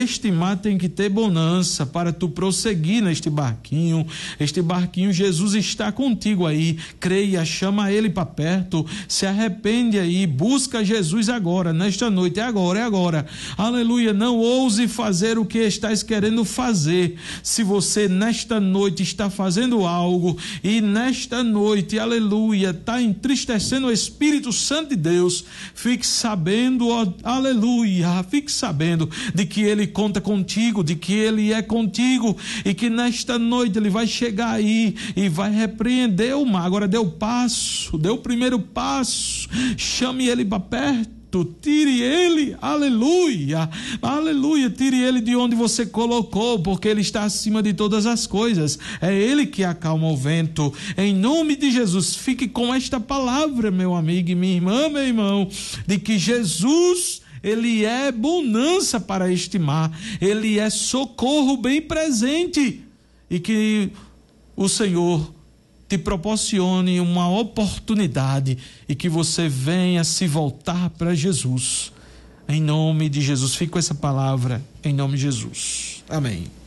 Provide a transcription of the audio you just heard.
Este mar tem que ter bonança para tu prosseguir neste barquinho. Este barquinho, Jesus está contigo aí. Creia, chama ele para perto, se arrepende aí, busca Jesus agora, nesta noite, é agora. Aleluia, não ouse fazer o que estás querendo fazer. Se você nesta noite está fazendo algo e nesta noite, aleluia, está entristecendo o Espírito Santo de Deus, fique sabendo, aleluia, fique sabendo de que ele conta contigo, de que ele é contigo e que nesta noite ele vai chegar aí e vai repreender o mar. Agora deu o primeiro passo, chame ele para perto, tire ele, aleluia, tire ele de onde você colocou, porque ele está acima de todas as coisas, é ele que acalma o vento. Em nome de Jesus, fique com esta palavra, meu amigo e minha irmã, meu irmão, de que Jesus, ele é bonança para este mar, ele é socorro bem presente, e que o Senhor te proporcione uma oportunidade e que você venha se voltar para Jesus. Em nome de Jesus, fique com essa palavra, em nome de Jesus. Amém.